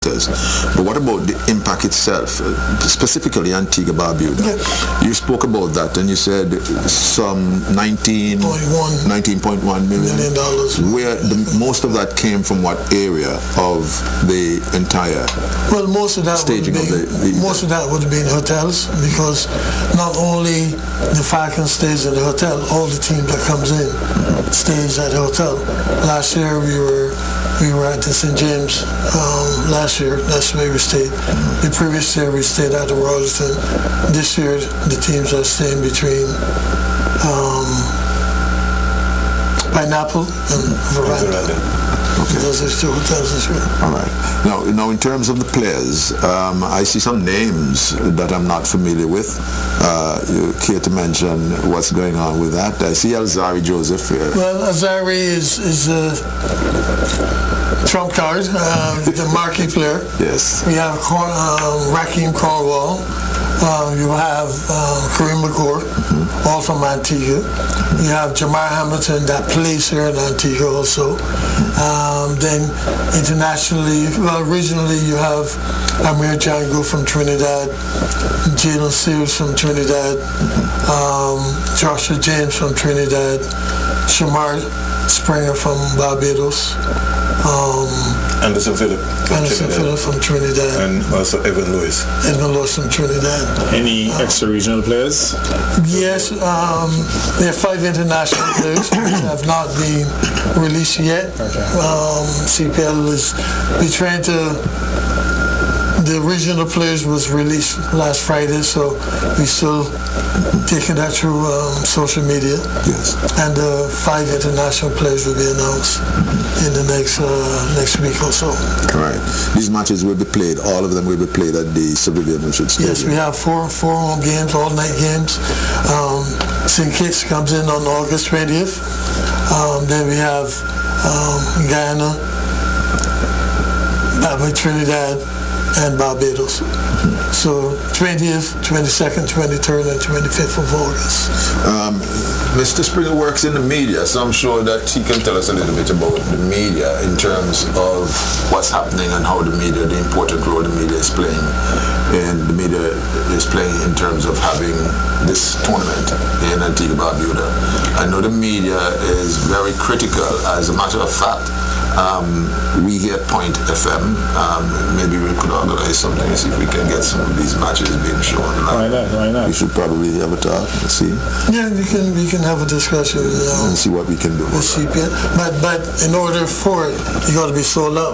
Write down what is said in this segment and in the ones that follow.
But what about the impact itself, specifically Antigua Barbuda? Yeah. You spoke about that and you said some $19.1 million. Where most of that came from what area of the entire most of that staging of the most of that would have been hotels, because not only the Falcons stays in the hotel, all the team that comes in stays at the hotel. Last year we were at the St. James. Last year, that's where we stayed. The previous year, we stayed at the Royalton. This year, the teams are staying between Pineapple and Veranda. Okay. Those are two hotels this year. All right. Now, in terms of the players, I see some names that I'm not familiar with. You care to mention what's going on with that? I see Alzarri Joseph here. Well, Alzarri is a trump card, the marquee player. Yes. We have Raheem Cornwall. You have Kareem McCord, all from Antigua. You have Jamar Hamilton that plays here in Antigua also. Then internationally, regionally, you have Amir Django from Trinidad, Jalen Sears from Trinidad, Joshua James from Trinidad, Shamar Springer from Barbados, Anderson Phillip from Trinidad, and also Evan Lewis from Trinidad. Any extra regional players? Yes, there are 5 international players that have not been released yet. CPL we're trying to. The regional players was released last Friday, so we still taking that through social media. Yes. And 5 international players will be announced in the next week or so. Correct. These matches will be played. All of them will be played at the Civilian Richard Stadium. Yes, we have four home games, all night games. St. Kitts comes in on August 20th. Then we have Guyana, Trinidad, and Barbados. So 20th, 22nd, 23rd, and 25th of August. Mr. Springer works in the media, so I'm sure that he can tell us a little bit about the media in terms of what's happening and how the media, the important role the media is playing, and the media is playing in terms of having this tournament in Antigua Barbuda. I know the media is very critical. As a matter of fact, we here at Point FM, maybe we could organize something and see if we can get some of these matches being shown. Why not? We should probably have a talk and see. Yeah, we can have a discussion and see what we can do with CPL. But in order for it, you got to be sold out.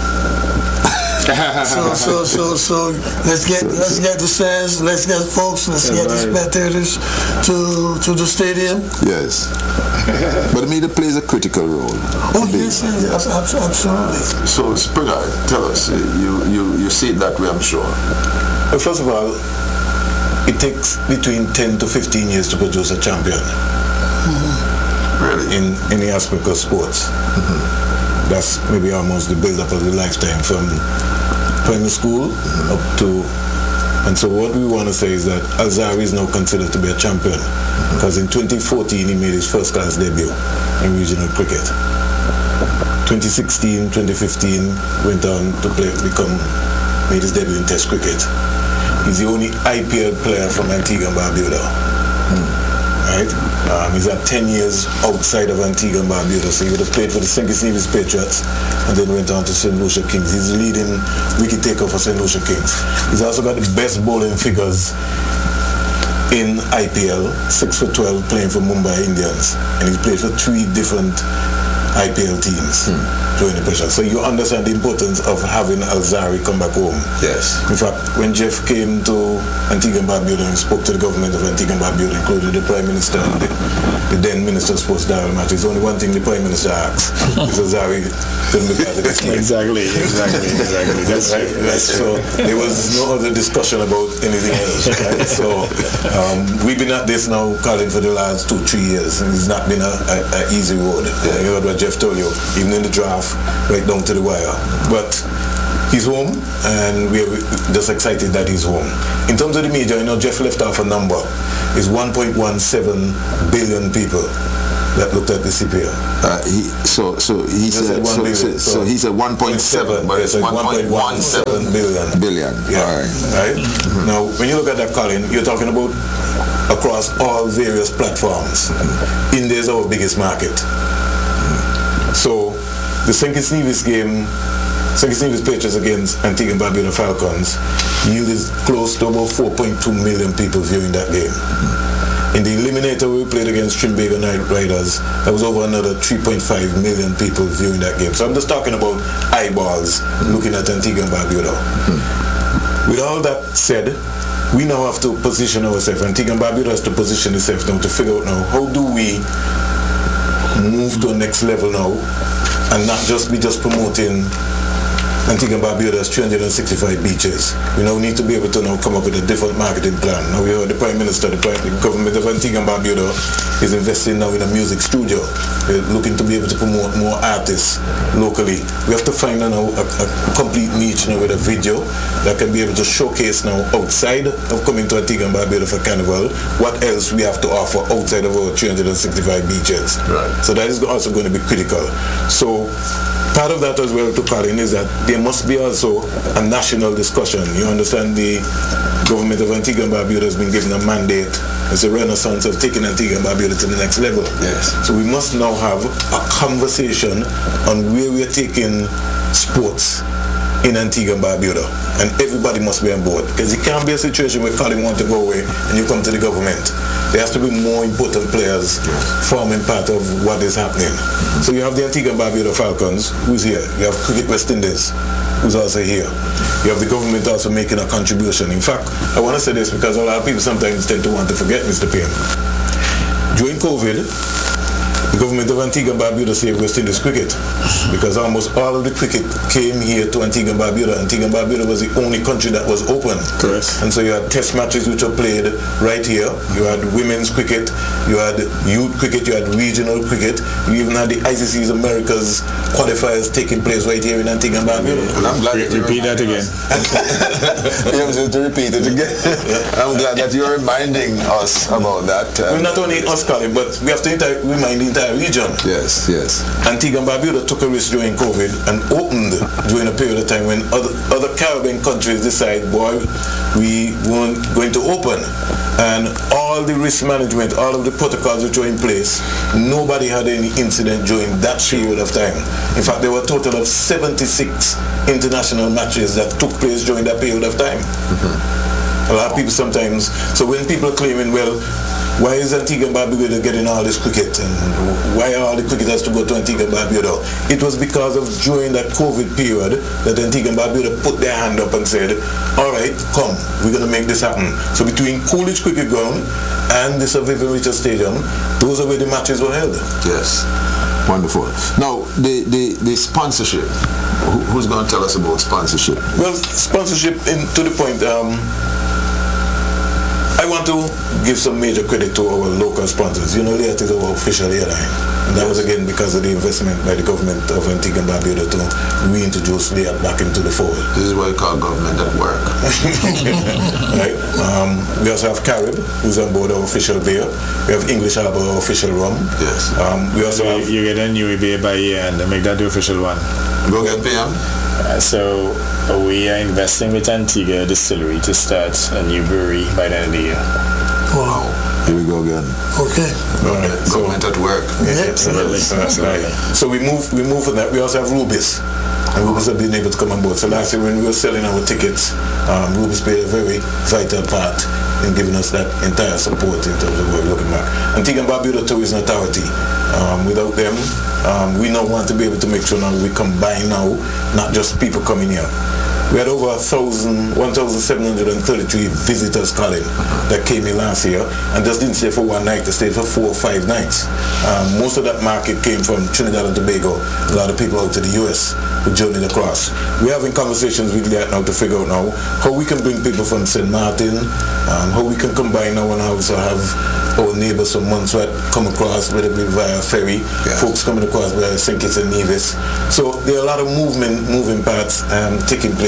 So let's get the fans, let's get folks, let's get the spectators to the stadium. Yes. But the media plays a critical role. Oh yes, absolutely. So Springer, tell us, you see it that way, I'm sure. Well, first of all, it takes between 10 to 15 years to produce a champion. Really? In any aspect of sports. That's maybe almost the build-up of the lifetime from primary school up to, and so what we want to say is that Alzarri is now considered to be a champion because in 2014 he made his first class debut in regional cricket. 2016, 2015 went on to made his debut in Test cricket. He's the only IPL player from Antigua and Barbuda. Right? He's had 10 years outside of Antigua and Barbuda, so he would have played for the St. Kitts Patriots and then went on to St. Lucia Kings. He's the leading wicket taker for St. Lucia Kings. He's also got the best bowling figures in IPL, 6'12", playing for Mumbai Indians, and he's played for 3 different IPL teams during the pressure. So you understand the importance of having Alzarri come back home. Yes. In fact, when Jeff came to Antigua and Barbuda and spoke to the government of Antigua and Barbuda, including the Prime Minister and the then Minister of Sports, Darrell Matthews, only one thing the Prime Minister asked is Alzarri couldn't be part of this team. Exactly. That's right. So there was no other discussion about anything else. Right? So we've been at this now calling for the last 2-3 years, and it's not been an easy road. You heard what Jeff told you, even in the draft, right down to the wire. But he's home, and we're just excited that he's home. In terms of the media, Jeff left off a number. It's 1.17 billion people that looked at the CPL. He said 1 billion. so he said 1.7, but it's 1.17 billion. Yeah. All right. Now, when you look at that, Colin, you're talking about across all various platforms. India is our biggest market. So the St. Kitts Nevis game, St. Kitts Nevis Patriots against Antigua and Barbuda Falcons yielded close to about 4.2 million people viewing that game. In the eliminator we played against Trinbago Night Riders, there was over another 3.5 million people viewing that game. So I'm just talking about eyeballs looking at Antigua and Barbuda. With all that said, we now have to position ourselves. Antigua and Barbuda has to position itself now to figure out now how do we move to a next level now and not just be promoting Antigua and Barbuda's 365 beaches. We now need to be able to now come up with a different marketing plan. Now we heard the Prime Minister, the government of Antigua and Barbuda is investing now in a music studio. We're looking to be able to promote more artists locally. We have to find now a complete niche now with a video that can be able to showcase now outside of coming to Antigua and Barbuda for Carnival, what else we have to offer outside of our 365 beaches. Right. So that is also going to be critical. So part of that as well to Colin is that there must be also a national discussion. You understand the government of Antigua and Barbuda has been given a mandate. It's a renaissance of taking Antigua and Barbuda to the next level. Yes. So we must now have a conversation on where we are taking sports in Antigua and Barbuda. And everybody must be on board. Because it can't be a situation where Colin wants to go away and you come to the government. There has to be more important players forming part of what is happening. So you have the Antigua and Barbuda Falcons, who's here. You have Cricket West Indies, who's also here. You have the government also making a contribution. In fact, I want to say this because a lot of people sometimes tend to want to forget, Mr. PM. During COVID, the government of Antigua and Barbuda saved West Indies cricket because almost all of the cricket came here to Antigua and Barbuda. Antigua and Barbuda was the only country that was open. Correct. And so you had test matches which were played right here. You had women's cricket, you had youth cricket, you had regional cricket. You even had the ICC's Americas qualifiers taking place right here in Antigua and Barbuda. And I'm glad that Repeat that again. You have to repeat it again. I'm glad that you're reminding us about that. Well, not only us, Colin, but we have to remind the entire region. Yes. Antigua and Barbuda took a risk during COVID and opened during a period of time when other Caribbean countries decide, boy, we weren't going to open. And all the risk management, all of the protocols which were in place, nobody had any incident during that period of time. In fact, there were a total of 76 international matches that took place during that period of time. A lot of people sometimes, so when people are claiming, well, why is Antigua and Barbuda getting all this cricket and why are all the cricketers to go to Antigua and Barbuda? It was because of during that COVID period that Antigua and Barbuda put their hand up and said, all right, come, we're going to make this happen. So between Coolidge Cricket Ground and the Sir Vivian Richards Stadium, those are where the matches were held. Yes. Wonderful. Now, the sponsorship. Who's going to tell us about sponsorship? Well, sponsorship, to the point, I want to give some major credit to our local sponsors. You know, Liat is our official airline. And that was again because of the investment by the government of Antigua and Barbuda to reintroduce Liat back into the fold. This is why you call government at work. Right? We also have Carib, who's on board our official beer. We have English Harbour, our official rum. Yes. We also have... You get a new beer by year and make that the official one. Go get PM. So we are investing with Antigua Distillery to start a new brewery by the end of the year. Wow. Here we go again. Okay. All right. So, Government at work. Absolutely. Absolutely. so we move from that. We also have Rubis. And Rubis have been able to come on board. So last year when we were selling our tickets, Rubis played a very vital part in giving us that entire support in terms of what we're looking back. Antigua and Barbuda Tourism Authority. Without them, we now want to be able to make sure now we combine now, not just people coming here. We had over 1,733 visitors, Colin, that came in last year and just didn't stay for one night, they stayed for 4 or 5 nights. Most of that market came from Trinidad and Tobago, a lot of people out to the US who journeyed across. We're having conversations with that now to figure out now how we can bring people from St. Martin, how we can combine now and also have our neighbors from Montserrat come across, whether it be via ferry, folks coming across via St. Kitts and Nevis. So there are a lot of moving parts taking place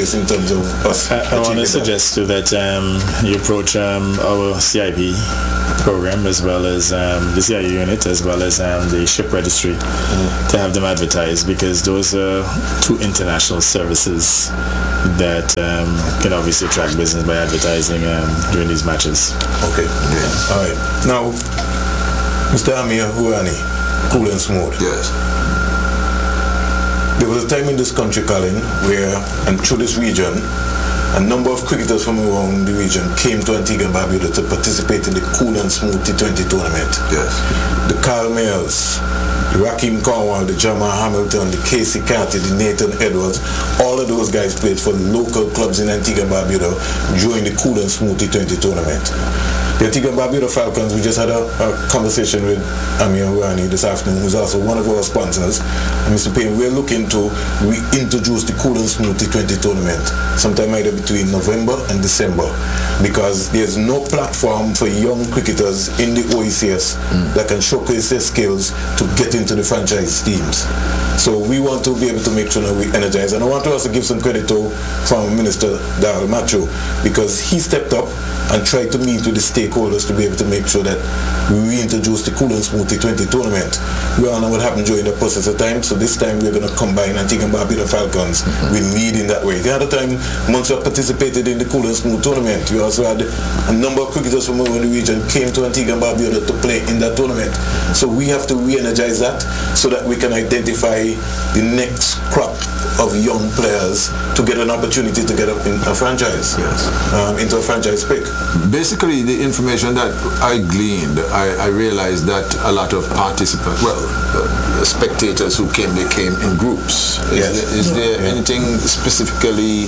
sacrifice in terms of us. I want to achieving that. suggest too that you approach our CIP program as well as the CIU unit as well as the ship registry to have them advertised, because those are two international services that can obviously attract business by advertising during these matches. Okay. Yeah. All right. Now, Mr. Amir Hurani, Cool and Smooth. Yes. There was a time in this country, Colin, where, and through this region, a number of cricketers from around the region came to Antigua and Barbuda to participate in the Cool and Smooth T20 tournament. Yes. The Carl Mayers, the Raheem Cornwall, the Jamal Hamilton, the Casey Carty, the Nathan Edwards, all of those guys played for local clubs in Antigua and Barbuda during the Cool and Smooth T20 tournament. The Antigua and Barbuda Falcons, we just had a conversation with Amir Hurani this afternoon, who's also one of our sponsors. And Mr. Payne, we're looking to reintroduce the Cool and Smooth T20 tournament sometime either between November and December, because there's no platform for young cricketers in the OECS that can showcase their skills to get into the franchise teams. So we want to be able to make sure that we energize. And I want to also give some credit to former Minister Darrell Macho, because he stepped up and tried to meet with the stakeholders to be able to make sure that we reintroduce the Cool and Smooth T20 tournament. We all know what happened during the process of time, so this time we're going to combine Antigua and Barbuda Falcons with lead in that way. The other time, Montreal participated in the Cool and Smooth tournament. We also had a number of cricketers from around the region came to Antigua and Barbuda to play in that tournament. So we have to re-energize that so that we can identify the next crop of young players to get an opportunity to get up in a franchise, into a franchise pick. Basically, the information that I gleaned, I realized that a lot of participants, spectators who came, they came in groups. Is there anything specifically,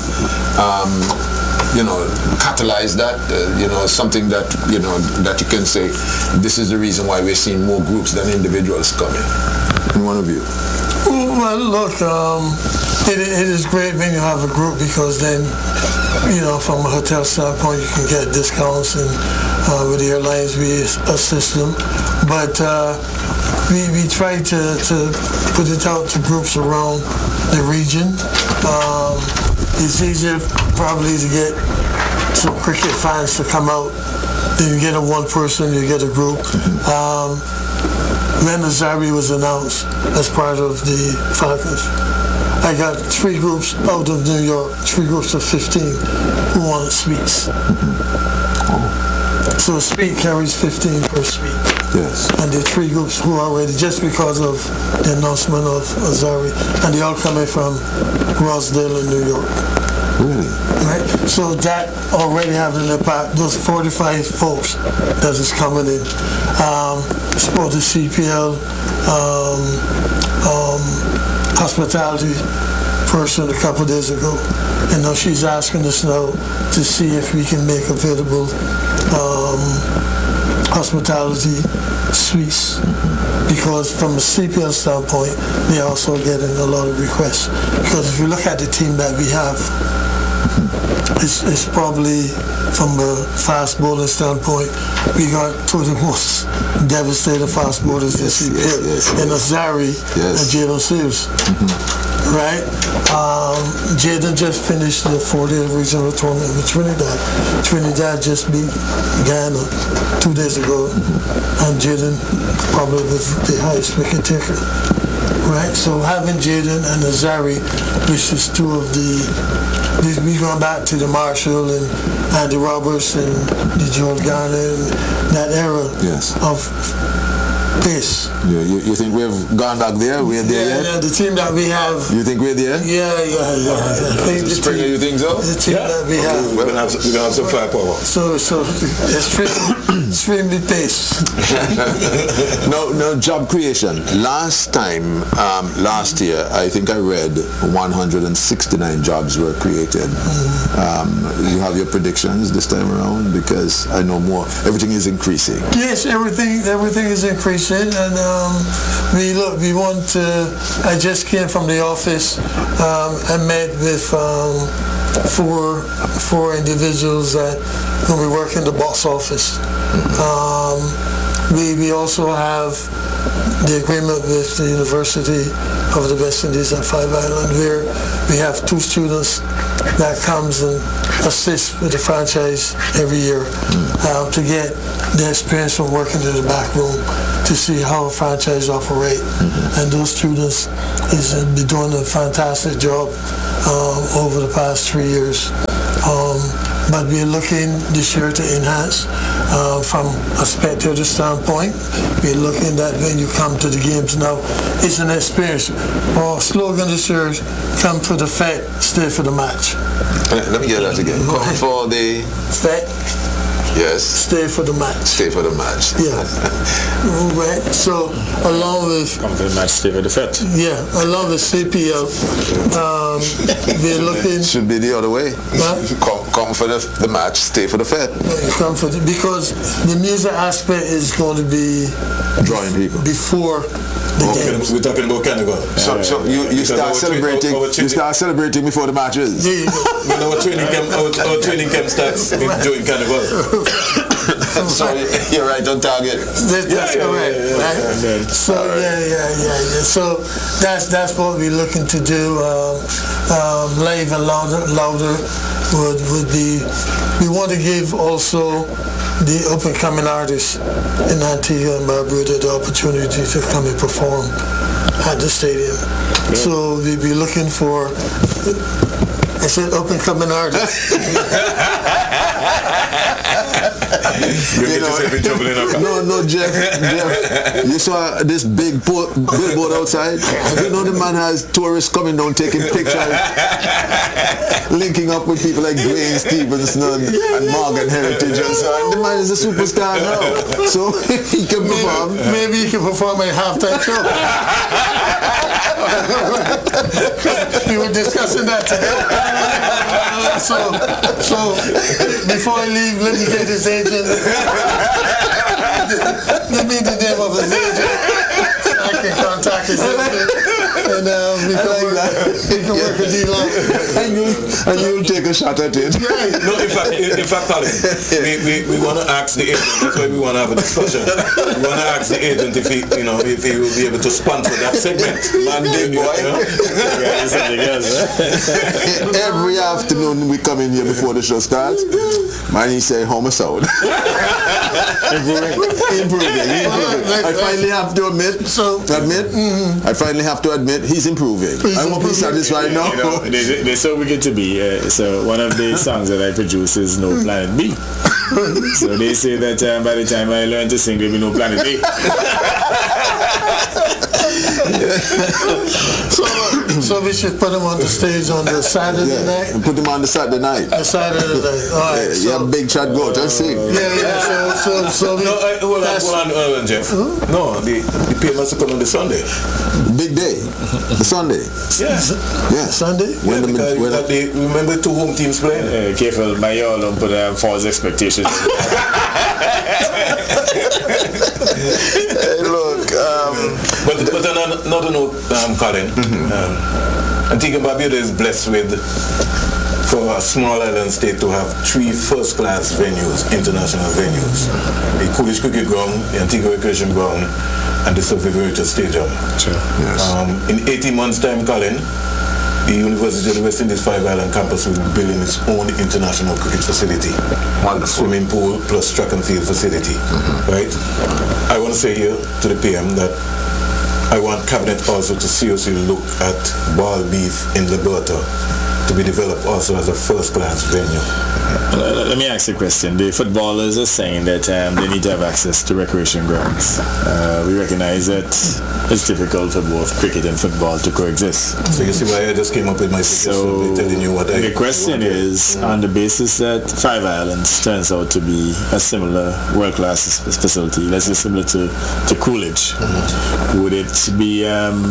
catalyze that? Something that that you can say, this is the reason why we're seeing more groups than individuals coming. In one of you. Well, look, it is great when you have a group, because then, from a hotel standpoint, you can get discounts, and with the airlines we assist them. But we try to put it out to groups around the region. It's easier probably to get some cricket fans to come out. Then you get a one person, you get a group. When Azari was announced as part of the Falcons, I got 3 groups out of New York, 3 groups of 15 who wanted suites. So a suite carries 15 per suite. Yes. And the 3 groups who are ready just because of the announcement of Azari, and they all coming from Rosedale in New York. Really? Right? So that already has an impact. Those 45 folks that is coming in. Spoke to CPL hospitality person a couple of days ago, and now she's asking us now to see if we can make available hospitality suites, because from a CPL standpoint, they're also getting a lot of requests. Because if you look at the team that we have, it's probably, from a fast bowling standpoint, we got 2 of the most devastating fast bowlers this year, in Azari and Jaden Sears. Right? Jaden just finished the 40th regional tournament with Trinidad. Trinidad just beat Ghana 2 days ago, and Jaden probably was the highest wicket taker. Right? So having Jaden and Azari, which is 2 of we going back to the Marshall and Andy Roberts and the George Garner and that era of pace. You think we've gone back there? We're there yet? Yeah, the team that we have. You think we're there? Yeah. Springer, you think so? The team that we have. We're gonna have some firepower. So extremely pace. No, job creation. Last year, I think I read 169 jobs were created. You have your predictions this time around, because I know more. Everything is increasing. Yes, everything is increasing, and we want to. I just came from the office. I met with 4 individuals that will be working the box office. We also have the agreement with the University of the West Indies at Five Island, where we have 2 students that comes and assists with the franchise every year to get the experience from working in the back room to see how a franchise operate. And those students is been doing a fantastic job over the past 3 years. But we're looking this year to enhance from a spectator standpoint. We're looking that when you come to the games now, it's an experience. Our slogan this year is come to the Fed, stay for the match. Let me get that again. Come for the Fed, yes. stay for the match. Stay for the match. Yeah. Right. So along with Come to the match, stay for the Fed. along with CPL, we're looking. Should be the other way. Huh? Come for the match, stay for the Fed. Come for because the music aspect is going to be Drawing people. before the games. We're talking about Carnival. So you start celebrating. You start celebrating before the match is. There you go. When our training camp starts during Carnival. So you're right on target. That's correct, right? So yeah. So that's what we're looking to do. Live and louder would be. We want to give also the up and coming artists in Antigua and Barbuda the opportunity to come and perform at the stadium. So we'll be looking for. I said up and coming artists. No, Jeff, you saw this big billboard outside? You know the man has tourists coming down taking pictures, linking up with people like Dwayne Stevenson and Morgan Heritage and so on. The man is a superstar now. So he can perform. Maybe he can perform a halftime show. We were discussing that today. So before I leave, let me get his agent. Let me the name of his agent. I can contact his agent. And we can work a deal out. And you'll take a shot at it. No, in fact, Colin, we want to ask the agent. That's why we want to have a discussion. We want to ask the agent if he will be able to sponsor that segment. Monday, boy. Every afternoon we come in here before the show starts. Man, he say homicide. Improving. I finally have to admit. I finally have to admit he's improving. I won't be satisfied now. They're so wicked to be. So one of the songs that I produce is No Planet B. So they say that by the time I learn to sing, there'll be no Planet B. So we should put him on the stage on the Saturday night? Put him on the Saturday night. The Saturday night. All right. You have Big Chat go and sing. Hold on, Jeff. No, the PM has to come on the Sunday. Big day. The Sunday. Yeah. Sunday? Remember 2 home teams playing? Careful, my y'all don't put false expectations. Hey, look. But on another note, Colin, Antigua and Barbuda is blessed with, for a small island state, to have 3 first-class venues, international venues: the Coolidge Cricket Ground, the Antigua Recreation Ground, and the Survivor Stadium. Sure. Yes. In 18 months' time, Colin, the University of the West Indies Five Island campus will be building its own international cricket facility. Wonderful. Swimming pool plus track and field facility. Right? I want to say here to the PM that I want Cabinet also to seriously look at Ball Beef in Liberta to be developed also as a first-class venue. Let me ask you a question. The footballers are saying that they need to have access to recreation grounds. We recognize that it's difficult for both cricket and football to coexist. So you see why I just came up with my suggestion, telling you what I... The question is, on the basis that Five Islands turns out to be a similar world-class facility, let's say similar to Coolidge, would it be...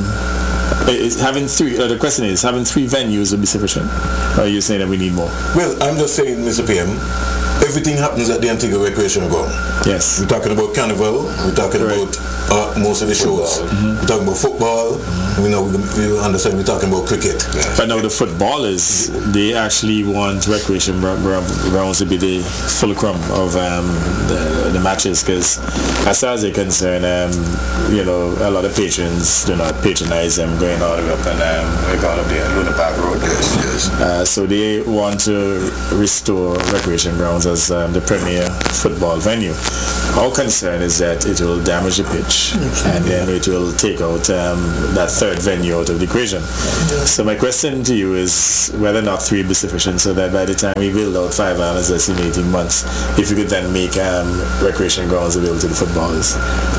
the question is, having 3 venues would be sufficient? Or are you saying that we need more? Well, I'm just saying, Mr. PM, everything happens at the Antigua Recreation Ground. Yes. We're talking about carnival. We're talking about most of the shows. We're talking about football. We understand we're talking about cricket. Yes. But now the footballers, they actually want recreation grounds to be the fulcrum of the matches, because as far as they're concerned, a lot of patrons do not patronize them going all the way up and we're going up there at Luna Park Road. Yes. So they want to restore recreation grounds as the premier football venue. Our concern is that it will damage the pitch and then it will take out that third venue out of the equation. So my question to you is whether or not 3 will be sufficient, so that by the time we build out 5 islands in 18 months, if you could then make recreation grounds available to the footballers.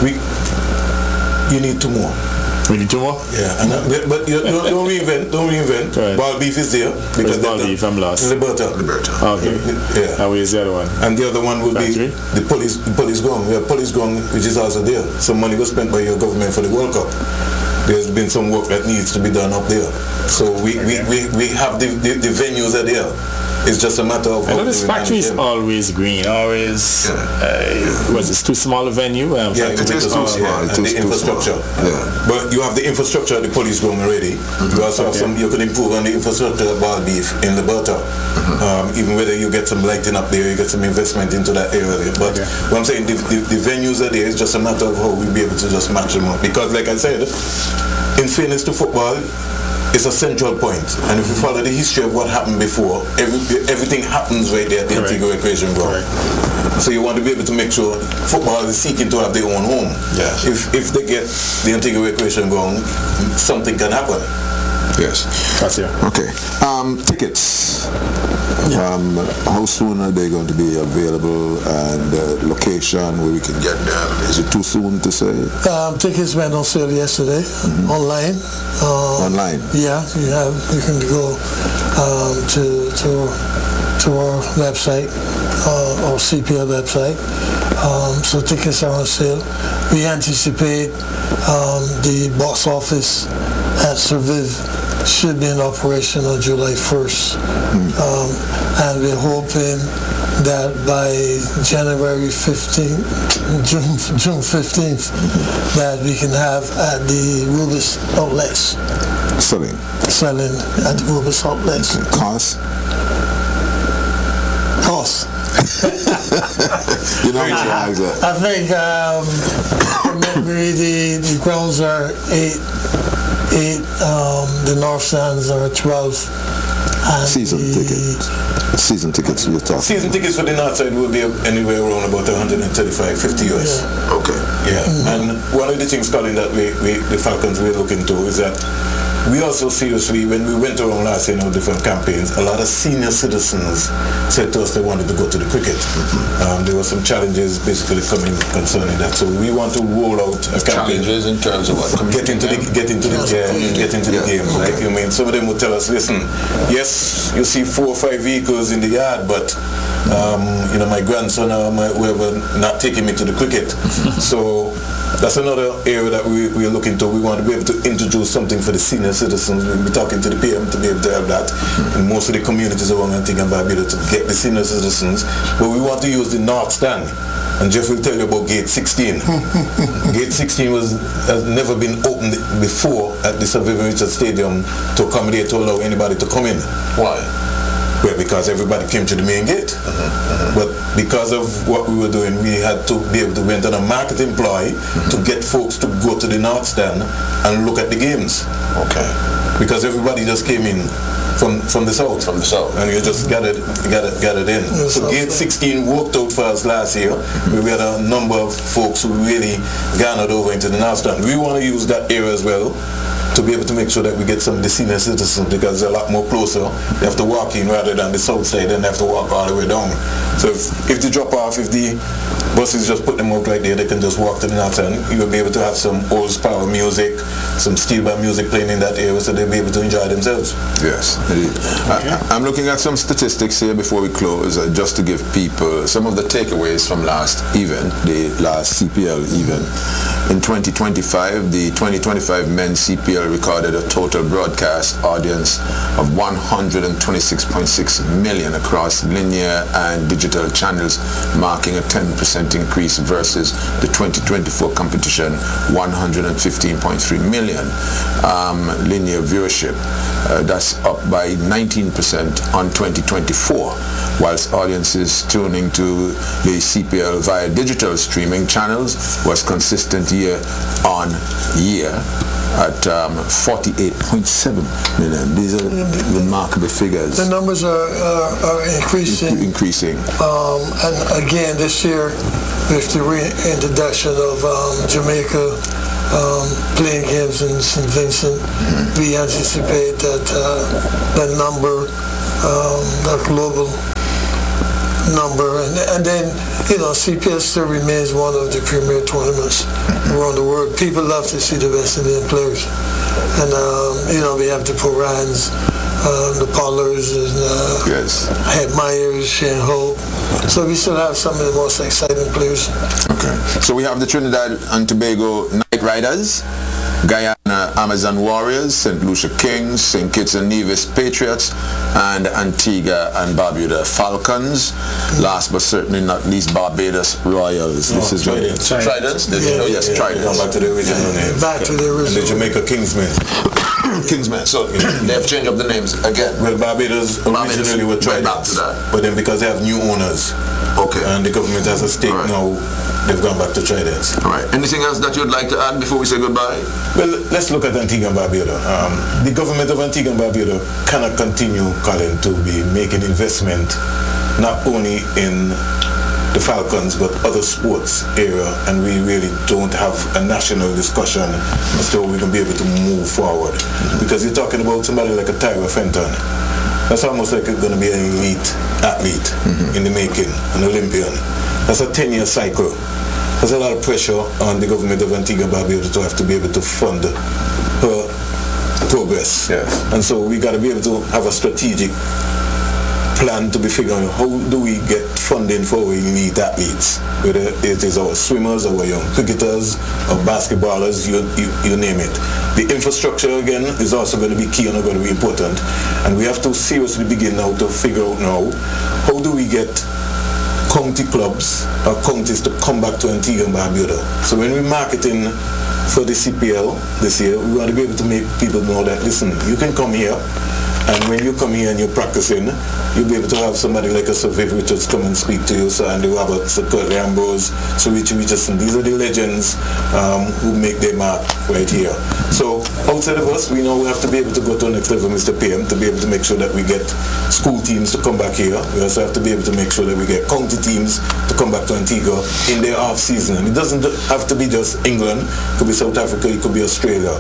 You need 2 more. We need 2 more? Yeah, but don't reinvent. Right. Ball Beef is there. Because Ball Beef, I'm lost. Liberta. Okay. Yeah. How is the other one? And the other one will be the police ground. We have police ground, which is also there. Some money was spent by your government for the World Cup. There's been some work that needs to be done up there. So we have the venues are there. It's just a matter of... I know this factory is always green, always... it's too small a venue? It is too small. And the infrastructure. But you have the infrastructure at the police ground already. You also have you could improve on the infrastructure at Ball Beef in Liberta. Even whether you get some lighting up there, you get some investment into that area. But what I'm saying, the venues are there. It's just a matter of how we'll be able to just match them up. Because like I said, in fairness to football, it's a central point, and if you follow the history of what happened before, everything happens right there at the Antigua Recreation Ground. So you want to be able to make sure football is seeking to have their own home. Yes. If they get the Antigua Recreation Ground, something can happen. Yes. Okay. Tickets. How soon are they going to be available, and location where we can get them? Is it too soon to say? Tickets went on sale yesterday online. Online? Yeah, you can go to our website, or CPL website. So tickets are on sale. We anticipate the box office at Survive should be in operation on July 1st. And we're hoping that by January 15th, June 15th, that we can have at the Rubis outlets. Selling at the Rubis outlets. Cost? I think the grounds are 8, the North Stands are 12. Season tickets you're talking. Season tickets for the North Side will be anywhere around about 135-50 US. Yeah. Okay. Yeah. And one of the things, Colin, that the Falcons we're looking to is that we also seriously, when we went around last year in different campaigns, a lot of senior citizens said to us they wanted to go to the cricket. There were some challenges basically coming concerning that. So we want to roll out a campaign. Challenges in terms of what? Get into the games. Like, I mean, some of them would tell us, listen, yes, you see 4 or 5 vehicles in the yard, but my grandson or whoever not taking me to the cricket. So that's another area that we're looking to. We want to be able to introduce something for the senior citizens. We'll be talking to the PM to be able to have that in most of the communities around Antigua and Barbuda to get the senior citizens. But we want to use the North Stand. And Jeff will tell you about Gate 16. Gate 16 has never been opened before at the Sir Vivian Richards Stadium to accommodate, to allow anybody to come in. Why? Well, because everybody came to the main gate. But because of what we were doing, we had to be able to went on a marketing ploy to get folks to go to the North Stand and look at the games. Okay. Because everybody just came in from the south. From the south. And you just got it in. So Gate 16 worked out for us last year. We had a number of folks who really garnered over into the North Stand. We want to use that area as well to be able to make sure that we get some of the senior citizens, because they're a lot more closer. They have to walk in rather than the south side, and they have to walk all the way down. So if they drop off, if the buses just put them out right there, they can just walk to the north side. You'll be able to have some old power music, some steel band music playing in that area, so they'll be able to enjoy themselves. Yes, indeed. I'm looking at some statistics here before we close, just to give people some of the takeaways from last event, the last CPL event. In 2025, the 2025 men's CPL CPL recorded a total broadcast audience of 126.6 million across linear and digital channels, marking a 10% increase versus the 2024 competition, 115.3 million linear viewership. That's up by 19% on 2024, whilst audiences tuning to the CPL via digital streaming channels was consistent year on year at 48.7 million. These are remarkable figures. The numbers are increasing. And again, this year, with the reintroduction of Jamaica playing games in St. Vincent, we anticipate that that number, that global number, and then, you know, CPL still remains one of the premier tournaments around the world. People love to see the West Indian players, and you know, we have the Porans, the Pollards, and Head Myers, Shane Hope. So we still have some of the most exciting players. Okay. So we have the Trinidad and Tobago Knight Riders, Guyana Amazon Warriors, St. Lucia Kings, St. Kitts and Nevis Patriots, and Antigua and Barbuda Falcons. Last but certainly not least, Barbados Royals. This is Tridents. Tridents? Yes, Tridents. Come back to the original name. Back to the original. And the Jamaica Kingsmen. Kingsmen. So they have changed up the names again. Well, Barbados originally were Tridents. Tridents, Back to that. but then because they have new owners, and the government has a stake now, they've gone back to Tridents. All right. Anything else that you'd like to add before we say goodbye? Well, let's look at Antigua and Barbuda. The government of Antigua and Barbuda cannot continue, Colin, to be making investment not only in the Falcons but other sports area, and we really don't have a national discussion as to how we can be able to move forward. Because you're talking about somebody like a Tyra Fenton. That's almost like it's going to be an elite athlete in the making, an Olympian. That's a 10-year cycle. There's a lot of pressure on the government of Antigua and Barbuda to have to be able to fund her progress. Yes. And so we got to be able to have a strategic plan to be figuring out how do we get funding for our elite athletes, whether it is our swimmers, our young cricketers, or basketballers, you name it. The infrastructure, again, is also going to be key and going to be important. And we have to seriously begin now to figure out now, how do we get county clubs or counties to come back to Antigua and Barbuda. So when we're marketing for the CPL this year, we want to be able to make people know that, listen, you can come here, and when you come here and you're practicing, you'll be able to have somebody like a Sir Viv Richards come and speak to you, Sir Andy Roberts, Sir Curly Ambrose, Sir Richie Richardson. These are the legends who make their mark right here. So outside of us, we know we have to be able to go to the next level, Mr. PM, to be able to make sure that we get school teams to come back here. We also have to be able to make sure that we get county teams to come back to Antigua in their off season. And it doesn't have to be just England. It could be South Africa, it could be Australia.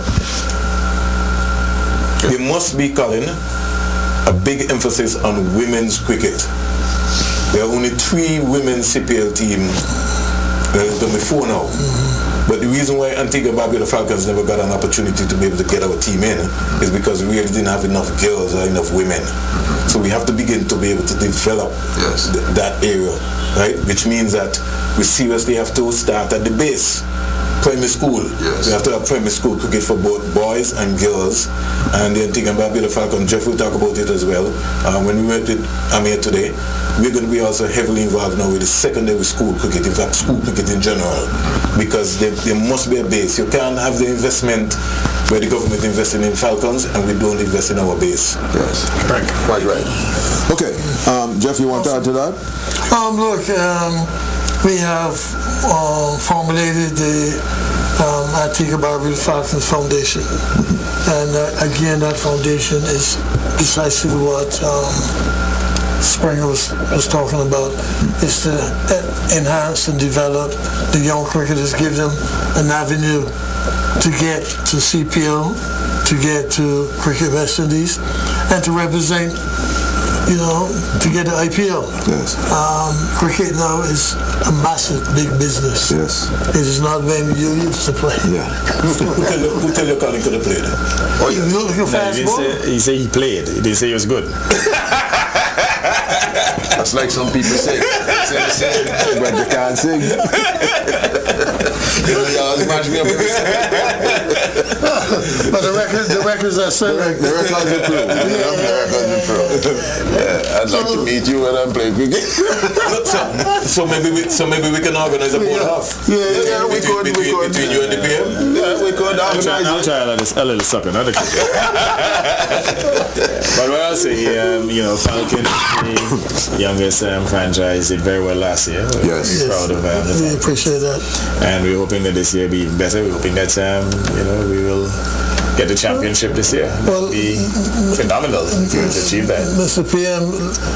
There must be, Colin, a big emphasis on women's cricket. There are only 3 women's CPL teams. There's going to be 4 now. But the reason why Antigua and Barbuda Falcons never got an opportunity to be able to get our team in is because we really didn't have enough girls or enough women. So we have to begin to be able to develop that area, right? Which means that we seriously have to start at the base. Primary school. Yes. We have to have primary school cricket for both boys and girls. And the Antigua and Barbuda Falcons, Jeff will talk about it as well. When we went with Amir today, we're going to be also heavily involved now with the secondary school cricket, in fact school cricket in general, because there must be a base. You can't have the investment where the government investing in Falcons and we don't invest in our base. Yes, correct. Quite right. Okay, Jeff, you want to add to that? Look, we have formulated the Antigua Barbuda Falcons Foundation, and again, that foundation is precisely what Springer was talking about, is to enhance and develop the young cricketers, give them an avenue to get to CPL, to get to Cricket West Indies, and to represent, you know, to get the IPL. Yes. Cricket now is a massive, big business. Yes. It is not when you used to play. Yeah. Who tell you Colin could have played? Oh, you look at fast ball. He said he played. He didn't say he was good. That's like some people say but they can't sing. You know, y'all match me up with But the records are selling. the records are true. The records are true. Yeah, I'd like to meet you when I'm playing cricket. So maybe we can organize a board off. Yeah, we could. Between you and the PM. Yeah, we could. I'll try a little sucker, not a kick. But what I'll say, Falcon, the youngest franchise, did very well last year. Yes. We're proud of them. We appreciate that. And we're hoping that this year be even better. We're hoping that we will get the championship this year. Well, It'll be phenomenal if we achieve that. Mr. PM,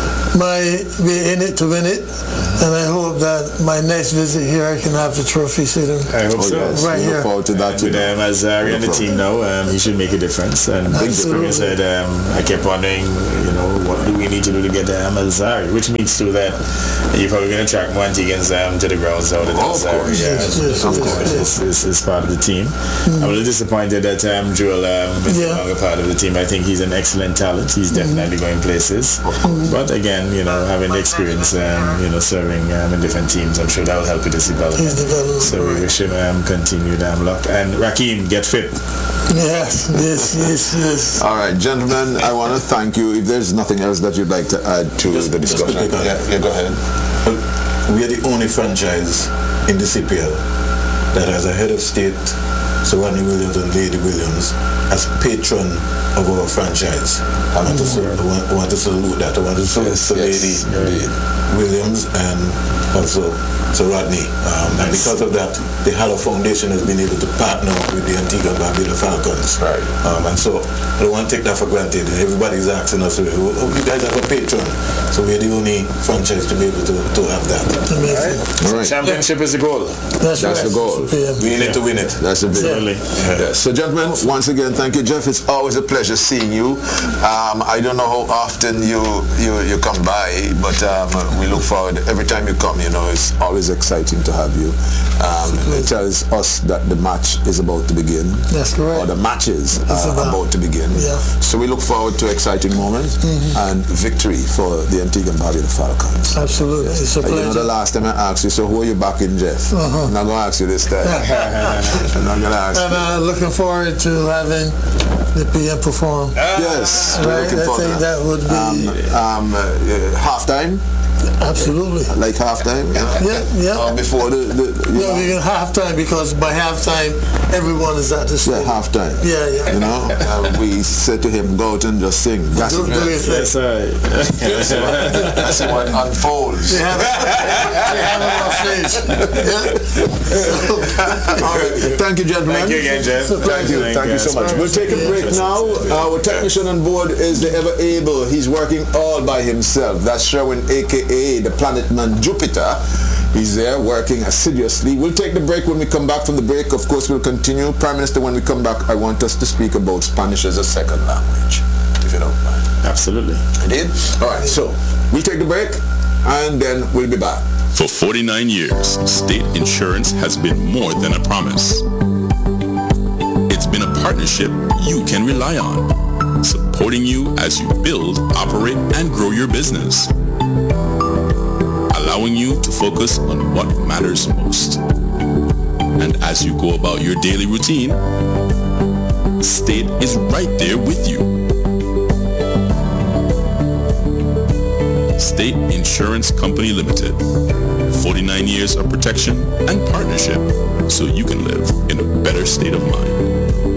we're in it to win it, and I hope that my next visit here I can have the trophy sitting I hope so. Yes. right We look here. forward to that. With as Zari and the team now, he should make a difference. And like Absolutely. said, I kept wondering, what do we need to do to get Zari? Which means too that you're probably going to track more Antigans to the grounds out of Of course. Yes, Of course. Is part of the team. I'm a little disappointed that Joel is no longer part of the team. I think he's an excellent talent. He's definitely going places. But again, having the experience, serving in different teams, I'm sure that will help with his development. His development, So we wish him continued luck. And Rakim, get fit. Yes. All right, gentlemen, I want to thank you. If there's nothing else that you'd like to add to the discussion. Yeah, go ahead. We are the only franchise in the CPL that has a head of state, Sir Rodney Williams and Lady Williams, as patron of our franchise. I want to salute that. I want to salute Lady Williams and also Sir Rodney. And because of that, the Hallow Foundation has been able to partner with the Antigua and Barbuda Falcons. Right. And so I don't want to take that for granted. Everybody's asking us, oh, you guys have a patron. So we're the only franchise to be able to have that. Amazing. All right. Championship is the goal. That's That's right, the goal. Mr. PM. We need to win it. That's a big Absolutely. Yeah. So, gentlemen, once again, thank you, Jeff. It's always a pleasure seeing you. I don't know how often you come by, but we look forward every time you come. It's always exciting to have you. It tells us that the match is about to begin. That's correct. Or the matches are about to begin. Yeah. So we look forward to exciting moments and victory for the Antigua and Barbuda Falcons. Absolutely. It's a pleasure. The last time I asked you, so who are you backing, Jeff? I'm not going to ask you this time. I'm not going to ask you. And looking forward to having the PM perform. Yes, we're Right? looking I forward think to that would be halftime, absolutely. like halftime. Yeah. Before the No, we can halftime because by halftime everyone is at the yeah, stage. halftime. Yeah. We said to him, go out and just sing. That's Do it. your thing. That's right. That's what unfolds. They have it on stage. Yeah. All right. Thank you, gentlemen. Thank you again, Jeff. Thank you so much. We'll take a break now. Our technician on board is the ever able. He's working all by himself. That's Sherwin, aka the Planet Man Jupiter. He's there working assiduously. We'll take the break. When we come back from the break, of course, we'll continue. Prime Minister, when we come back, I want us to speak about Spanish as a second language, if you don't mind. Absolutely. I did? All right, so we'll take the break and then we'll be back. For 49 years, state insurance has been more than a promise. It's been a partnership you can rely on, supporting you as you build, operate, and grow your business, allowing you to focus on what matters most. And as you go about your daily routine, State is right there with you. State Insurance Company Limited. 49 years of protection and partnership so you can live in a better state of mind.